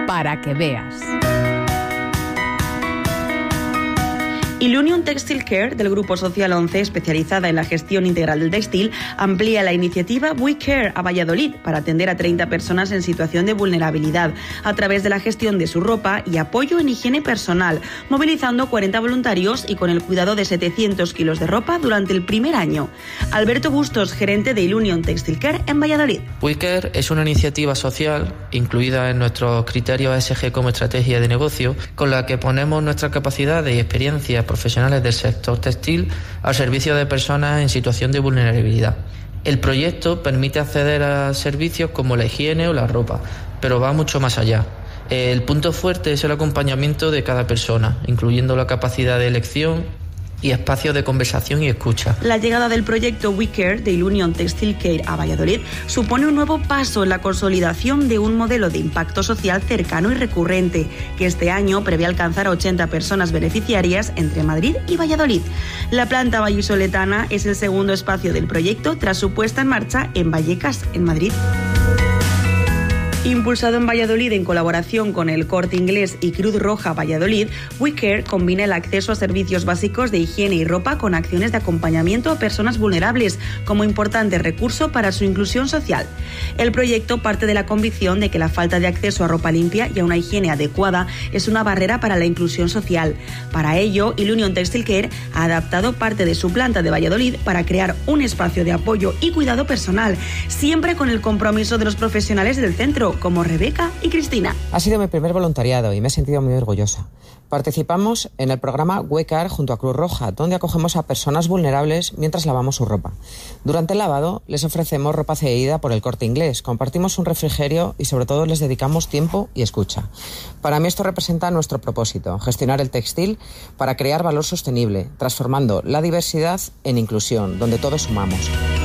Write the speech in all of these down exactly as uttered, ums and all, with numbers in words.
para que veas. Ilunion Textile Care, del Grupo Social once, especializada en la gestión integral del textil, amplía la iniciativa We Care a Valladolid para atender a treinta personas en situación de vulnerabilidad a través de la gestión de su ropa y apoyo en higiene personal, movilizando cuarenta voluntarios y con el cuidado de setecientos kilos de ropa durante el primer año. Alberto Bustos, gerente de Ilunion Textile Care en Valladolid. We Care es una iniciativa social incluida en nuestros criterios E S G como estrategia de negocio, con la que ponemos nuestras capacidades y experiencias profesionales del sector textil al servicio de personas en situación de vulnerabilidad. El proyecto permite acceder a servicios como la higiene o la ropa, pero va mucho más allá. El punto fuerte es el acompañamiento de cada persona, incluyendo la capacidad de elección y espacios de conversación y escucha. La llegada del proyecto We Care de Ilunion Textile Care a Valladolid supone un nuevo paso en la consolidación de un modelo de impacto social cercano y recurrente, que este año prevé alcanzar a ochenta personas beneficiarias entre Madrid y Valladolid. La planta vallisoletana es el segundo espacio del proyecto tras su puesta en marcha en Vallecas, en Madrid. Impulsado en Valladolid en colaboración con el Corte Inglés y Cruz Roja Valladolid, We Care combina el acceso a servicios básicos de higiene y ropa con acciones de acompañamiento a personas vulnerables como importante recurso para su inclusión social. El proyecto parte de la convicción de que la falta de acceso a ropa limpia y a una higiene adecuada es una barrera para la inclusión social. Para ello, Ilunion Textile Care ha adaptado parte de su planta de Valladolid para crear un espacio de apoyo y cuidado personal, siempre con el compromiso de los profesionales del centro, como Rebeca y Cristina. Ha sido mi primer voluntariado y me he sentido muy orgullosa. Participamos en el programa We Care junto a Cruz Roja, donde acogemos a personas vulnerables mientras lavamos su ropa. Durante el lavado les ofrecemos ropa cedida por el Corte Inglés, compartimos un refrigerio y sobre todo les dedicamos tiempo y escucha. Para mí esto representa nuestro propósito, gestionar el textil para crear valor sostenible, transformando la diversidad en inclusión, donde todos sumamos.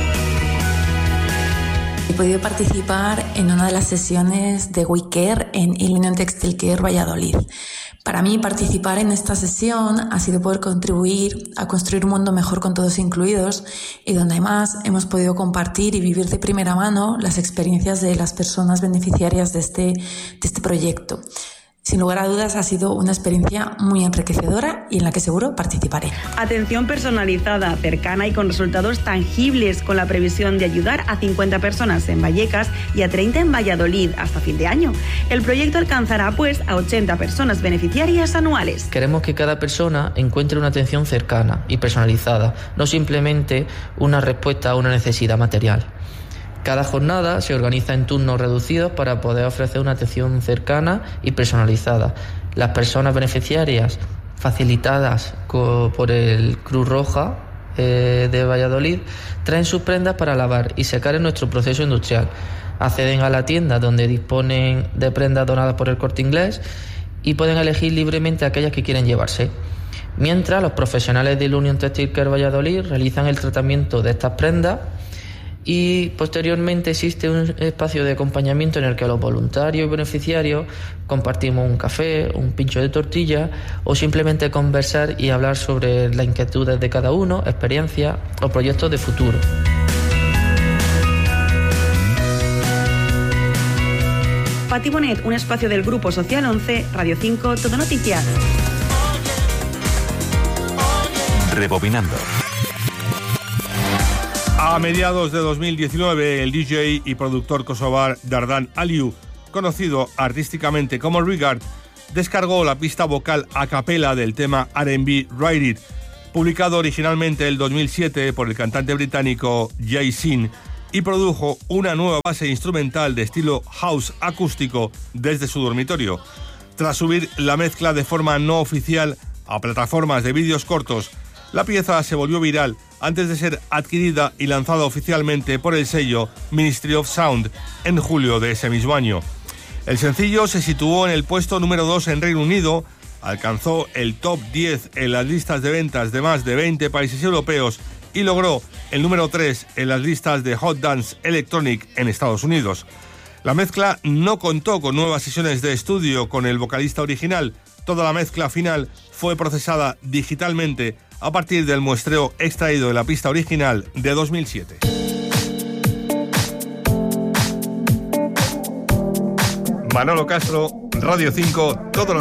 He podido participar en una de las sesiones de We Care en Ilunion Textile Care Valladolid. Para mí, participar en esta sesión ha sido poder contribuir a construir un mundo mejor con todos incluidos y donde además hemos podido compartir y vivir de primera mano las experiencias de las personas beneficiarias de este, de este proyecto. Sin lugar a dudas ha sido una experiencia muy enriquecedora y en la que seguro participaré. Atención personalizada, cercana y con resultados tangibles, con la previsión de ayudar a cincuenta personas en Vallecas y a treinta en Valladolid hasta fin de año. El proyecto alcanzará pues a ochenta personas beneficiarias anuales. Queremos que cada persona encuentre una atención cercana y personalizada, no simplemente una respuesta a una necesidad material. Cada jornada se organiza en turnos reducidos para poder ofrecer una atención cercana y personalizada. Las personas beneficiarias facilitadas por el Cruz Roja eh, de Valladolid traen sus prendas para lavar y secar en nuestro proceso industrial. Acceden a la tienda donde disponen de prendas donadas por el Corte Inglés y pueden elegir libremente aquellas que quieren llevarse. Mientras, los profesionales de Ilunion Textile Care Valladolid realizan el tratamiento de estas prendas y posteriormente existe un espacio de acompañamiento en el que los voluntarios y beneficiarios compartimos un café, un pincho de tortilla o simplemente conversar y hablar sobre las inquietudes de cada uno, experiencias o proyectos de futuro. Pati Bonet, un espacio del Grupo Social once, Radio cinco, Todo Noticias. Rebobinando. A mediados de dos mil diecinueve, el D J y productor kosovar Dardan Aliu, conocido artísticamente como Regard, descargó la pista vocal a capela del tema R and B Ride It, publicado originalmente el dos mil siete por el cantante británico Jay Sean, y produjo una nueva base instrumental de estilo house acústico desde su dormitorio. Tras subir la mezcla de forma no oficial a plataformas de vídeos cortos, la pieza se volvió viral antes de ser adquirida y lanzada oficialmente por el sello Ministry of Sound en julio de ese mismo año. El sencillo se situó en el puesto número dos en Reino Unido, alcanzó el top diez en las listas de ventas de más de veinte países europeos y logró el número tres en las listas de Hot Dance Electronic en Estados Unidos. La mezcla no contó con nuevas sesiones de estudio con el vocalista original. Toda la mezcla final fue procesada digitalmente a partir del muestreo extraído de la pista original de dos mil siete. Manolo Castro, Radio cinco todos los